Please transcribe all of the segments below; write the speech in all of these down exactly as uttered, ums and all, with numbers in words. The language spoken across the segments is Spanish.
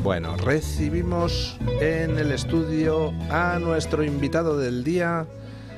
Bueno, recibimos en el estudio a nuestro invitado del día,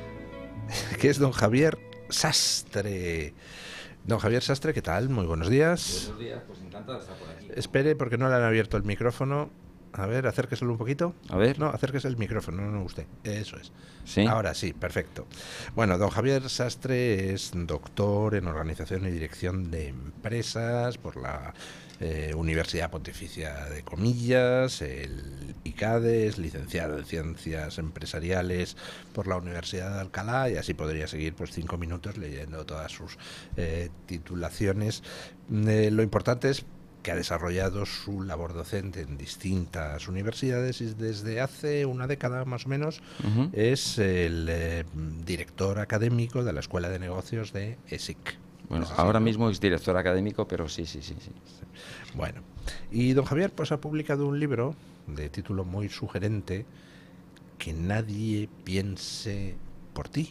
que es don Javier Sastre. Don Javier Sastre, ¿qué tal? Muy buenos días. Buenos días, pues encantado de estar por aquí. Espere, porque no le han abierto el micrófono. A ver, acérqueselo un poquito. A ver. No, acérquese el micrófono, no, no usted. Eso es. ¿Sí? Ahora sí, perfecto. Bueno, don Javier Sastre es doctor en Organización y Dirección de Empresas por la eh, Universidad Pontificia de Comillas, el ICADE, es licenciado en Ciencias Empresariales por la Universidad de Alcalá, y así podría seguir pues cinco minutos leyendo todas sus eh, titulaciones. Eh, lo importante es que ha desarrollado su labor docente en distintas universidades y desde hace una década más o menos uh-huh. es el eh, director académico de la Escuela de Negocios de E S I C. Bueno, ¿es ahora mismo es director académico, pero sí, sí, sí, sí. Bueno, y don Javier pues ha publicado un libro de título muy sugerente, Que nadie piense por ti.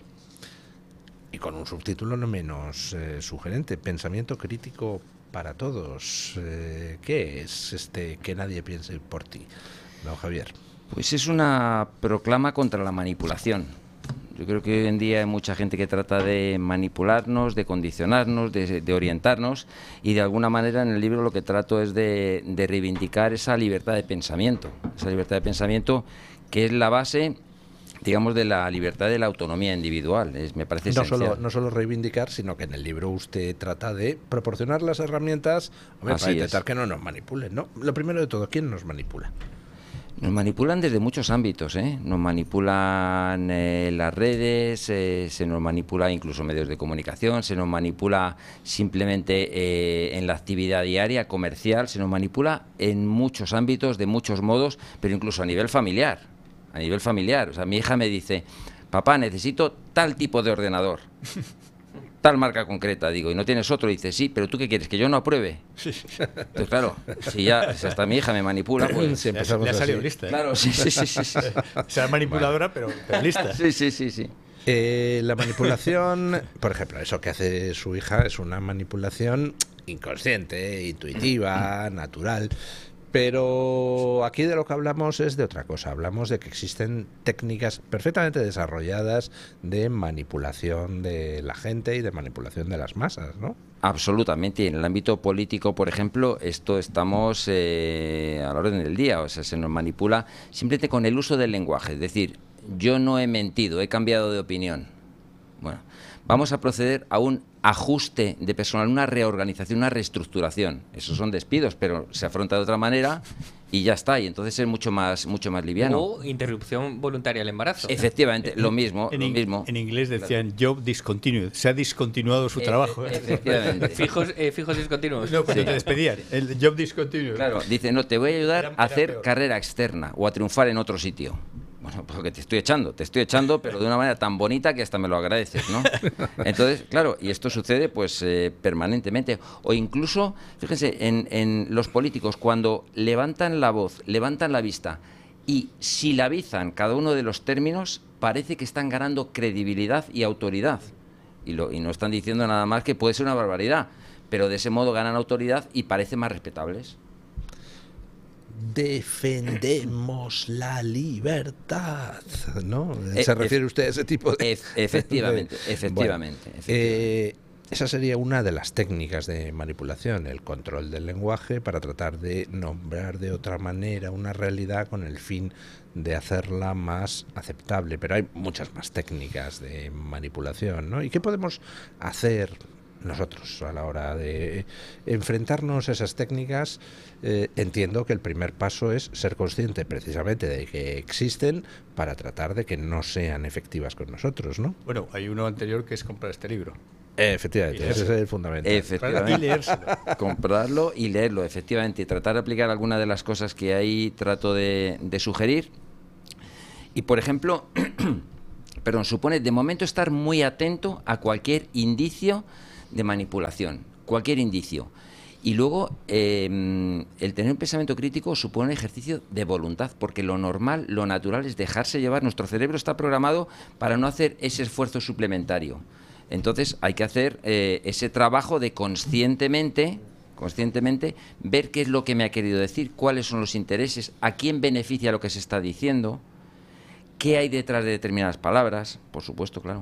Y con un subtítulo no menos eh, sugerente, Pensamiento crítico para todos. Eh, ¿Qué es este Que nadie piense por ti, don Javier? Pues es una proclama contra la manipulación. Yo creo que hoy en día hay mucha gente que trata de manipularnos, de condicionarnos, de, de orientarnos, y de alguna manera en el libro lo que trato es de, de reivindicar esa libertad de pensamiento, esa libertad de pensamiento que es la base, digamos, de la libertad de la autonomía individual. Es, me parece no esencial. Solo, no solo reivindicar, sino que en el libro usted trata de proporcionar las herramientas, hombre, para intentar es. que no nos manipulen, ¿no? Lo primero de todo, ¿quién nos manipula? Nos manipulan desde muchos ámbitos, ¿eh? Nos manipulan eh, las redes, eh, se nos manipula incluso medios de comunicación, se nos manipula simplemente eh, en la actividad diaria, comercial, se nos manipula en muchos ámbitos, de muchos modos, pero incluso a nivel familiar. A nivel familiar, o sea, mi hija me dice: papá, necesito tal tipo de ordenador, tal marca concreta, digo, ¿y no tienes otro? Y dice, sí, pero ¿tú qué quieres? ¿Que yo no apruebe? Entonces, claro, si ya si hasta mi hija me manipula, pues... Sí, le, le ha salido lista, ¿eh? Claro, sí, sí, sí, sí, sí. Será manipuladora, pero, pero lista. Sí, sí, sí, sí. Eh, la manipulación, por ejemplo, eso que hace su hija es una manipulación inconsciente, intuitiva, natural. Pero aquí de lo que hablamos es de otra cosa. Hablamos de que existen técnicas perfectamente desarrolladas de manipulación de la gente y de manipulación de las masas, ¿no? Absolutamente. En el ámbito político, por ejemplo, esto estamos eh, a la orden del día. O sea, se nos manipula simplemente con el uso del lenguaje. Es decir, yo no he mentido, he cambiado de opinión. Bueno, vamos a proceder a un ajuste de personal, una reorganización, una reestructuración. Esos son despidos, pero se afronta de otra manera y ya está. Y entonces es mucho más, mucho más liviano. O interrupción voluntaria del embarazo. Efectivamente, lo mismo. En, lo mismo. en inglés decían job discontinued. Se ha discontinuado su e trabajo. ¿eh? Efectivamente. Fijos, eh, fijos discontinuos. No, cuando sí. te despedían. El job discontinued. Claro, dice, no, te voy a ayudar era, a hacer peor. carrera externa o a triunfar en otro sitio. Bueno, porque te estoy echando, te estoy echando, pero de una manera tan bonita que hasta me lo agradeces, ¿no? Entonces, claro, y esto sucede pues eh, permanentemente. O incluso, fíjense, en, en los políticos, cuando levantan la voz, levantan la vista y silabizan cada uno de los términos, parece que están ganando credibilidad y autoridad. Y, lo, y no están diciendo nada más que puede ser una barbaridad, pero de ese modo ganan autoridad y parecen más respetables. Defendemos la libertad, ¿no? ¿Se E refiere usted a ese tipo de...? E efectivamente, de... efectivamente. Bueno, efectivamente. Eh, esa sería una de las técnicas de manipulación, el control del lenguaje para tratar de nombrar de otra manera una realidad con el fin de hacerla más aceptable. Pero hay muchas más técnicas de manipulación, ¿no? ¿Y qué podemos hacer nosotros a la hora de enfrentarnos a esas técnicas? Eh, entiendo que el primer paso es ser consciente precisamente de que existen para tratar de que no sean efectivas con nosotros, ¿no? Bueno, hay uno anterior que es comprar este libro. Eh, efectivamente, ese es el fundamental. Efectivamente. Y leérselo. Comprarlo y leerlo, efectivamente, y tratar de aplicar alguna de las cosas que ahí trato de, de sugerir. Y, por ejemplo, perdón, supone de momento estar muy atento a cualquier indicio de manipulación, cualquier indicio. Y luego, eh, el tener un pensamiento crítico supone un ejercicio de voluntad, porque lo normal, lo natural es dejarse llevar. Nuestro cerebro está programado para no hacer ese esfuerzo suplementario. Entonces hay que hacer eh, ese trabajo de conscientemente conscientemente, ver qué es lo que me ha querido decir, cuáles son los intereses, a quién beneficia lo que se está diciendo, qué hay detrás de determinadas palabras, por supuesto, claro.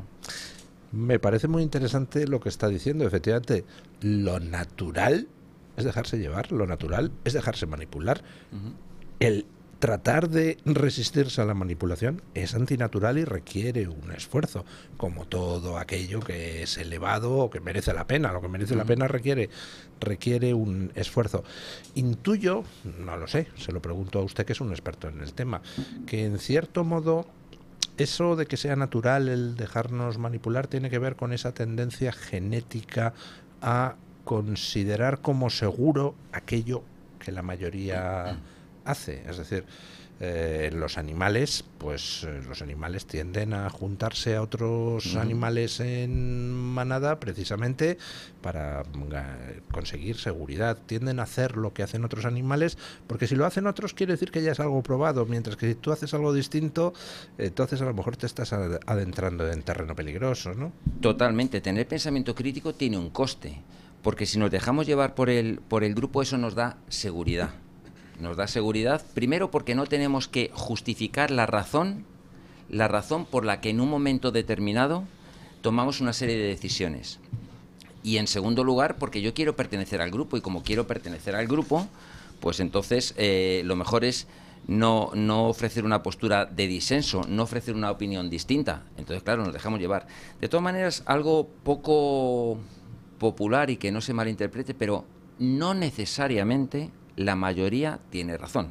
Me parece muy interesante lo que está diciendo. Efectivamente, lo natural es dejarse llevar, lo natural es dejarse manipular. Uh-huh. El tratar de resistirse a la manipulación es antinatural y requiere un esfuerzo, como todo aquello que es elevado o que merece la pena. Lo que merece uh-huh. la pena requiere, requiere un esfuerzo. Intuyo, no lo sé, se lo pregunto a usted que es un experto en el tema, que en cierto modo eso de que sea natural el dejarnos manipular tiene que ver con esa tendencia genética a considerar como seguro aquello que la mayoría hace. Es decir, eh, los animales, pues eh, los animales tienden a juntarse a otros uh-huh. animales en manada precisamente para uh, conseguir seguridad. Tienden a hacer lo que hacen otros animales, porque si lo hacen otros quiere decir que ya es algo probado, mientras que si tú haces algo distinto, entonces a lo mejor te estás adentrando en terreno peligroso, ¿no? Totalmente. Tener pensamiento crítico tiene un coste, porque si nos dejamos llevar por el, por el grupo, eso nos da seguridad. Nos da seguridad, primero porque no tenemos que justificar la razón, la razón por la que en un momento determinado tomamos una serie de decisiones. Y en segundo lugar, porque yo quiero pertenecer al grupo, y como quiero pertenecer al grupo, pues entonces eh, lo mejor es no, no ofrecer una postura de disenso, no ofrecer una opinión distinta. Entonces, claro, nos dejamos llevar. De todas maneras, algo poco popular y que no se malinterprete, pero no necesariamente la mayoría tiene razón.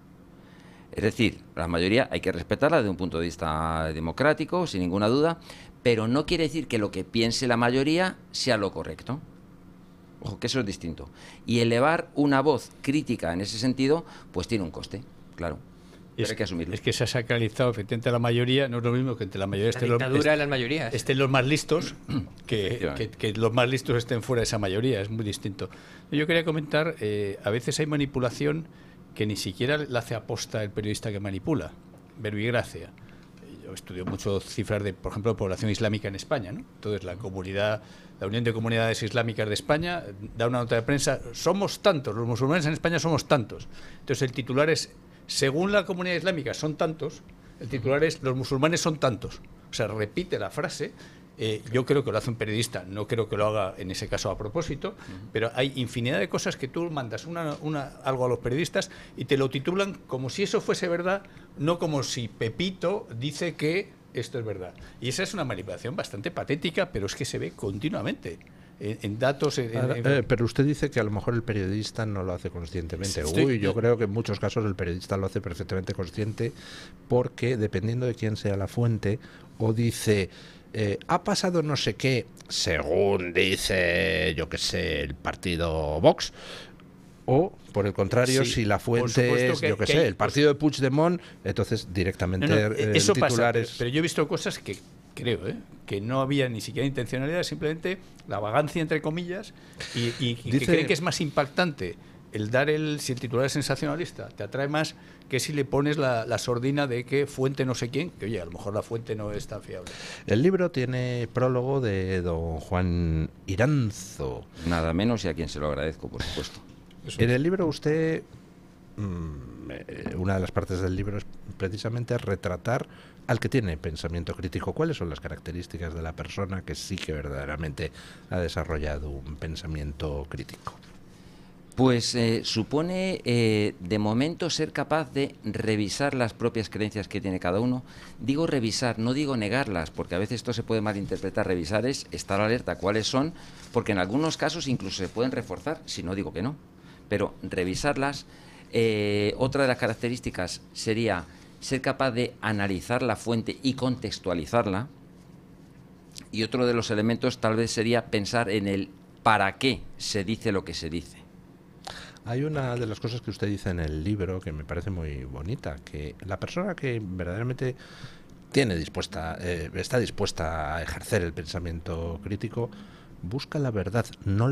Es decir, la mayoría hay que respetarla desde un punto de vista democrático, sin ninguna duda, pero no quiere decir que lo que piense la mayoría sea lo correcto. Ojo, que eso es distinto. Y elevar una voz crítica en ese sentido, pues tiene un coste, claro. Es, hay que asumirlo. Es que se ha sacralizado efectivamente la mayoría, no es lo mismo que entre la mayoría la estén dictadura los, de las mayorías. estén los más listos, que, que, que los más listos estén fuera de esa mayoría, es muy distinto. Yo quería comentar, eh, a veces hay manipulación que ni siquiera la hace aposta el periodista que manipula, verbigracia. Yo estudio mucho cifras de, por ejemplo, población islámica en España, ¿no? Entonces la comunidad, la Unión de Comunidades Islámicas de España da una nota de prensa, somos tantos, los musulmanes en España somos tantos. Entonces el titular es, según la comunidad islámica son tantos, el titular es, los musulmanes son tantos. O sea, repite la frase. Eh, yo creo que lo hace un periodista, no creo que lo haga en ese caso a propósito, uh-huh. pero hay infinidad de cosas que tú mandas una, una, algo a los periodistas y te lo titulan como si eso fuese verdad, no como si Pepito dice que esto es verdad. Y esa es una manipulación bastante patética, pero es que se ve continuamente. En, en datos... En, Ahora, en... Eh, pero usted dice que a lo mejor el periodista no lo hace conscientemente. Estoy... Uy, yo creo que en muchos casos el periodista lo hace perfectamente consciente, porque dependiendo de quién sea la fuente, o dice... Eh, ha pasado no sé qué, según dice, yo qué sé, el partido Vox, o por el contrario, sí, si la fuente es, que, yo qué sé, hay, el partido de Puigdemont, entonces directamente no, no, el eso titular pasa, es... Pero yo he visto cosas que creo, ¿eh? que no había ni siquiera intencionalidad, simplemente la vagancia, entre comillas, y, y, y Dice... que creen que es más impactante el dar el, si el titular es sensacionalista, te atrae más que si le pones la, la sordina de que fuente no sé quién, que oye, a lo mejor la fuente no es tan fiable. El libro tiene prólogo de don Juan Iranzo. Nada menos, y a quien se lo agradezco, por supuesto. Eso en es. El libro usted, mmm, una de las partes del libro es precisamente retratar al que tiene pensamiento crítico. ¿Cuáles son las características de la persona que sí que verdaderamente ha desarrollado un pensamiento crítico? Pues eh, supone, eh, de momento, ser capaz de revisar las propias creencias que tiene cada uno. Digo revisar, no digo negarlas, porque a veces esto se puede malinterpretar. Revisar es estar alerta cuáles son, porque en algunos casos incluso se pueden reforzar, si no digo que no. Pero revisarlas, eh, otra de las características sería ser capaz de analizar la fuente y contextualizarla. Y otro de los elementos tal vez sería pensar en el para qué se dice lo que se dice. Hay una de las cosas que usted dice en el libro que me parece muy bonita, que la persona que verdaderamente tiene dispuesta, eh, está dispuesta a ejercer el pensamiento crítico, busca la verdad, no la